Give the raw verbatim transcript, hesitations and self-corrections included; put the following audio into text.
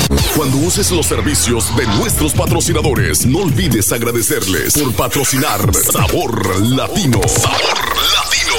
Cuando uses los servicios de nuestros patrocinadores, no olvides agradecerles por patrocinar Sabor Latino. Sabor Latino.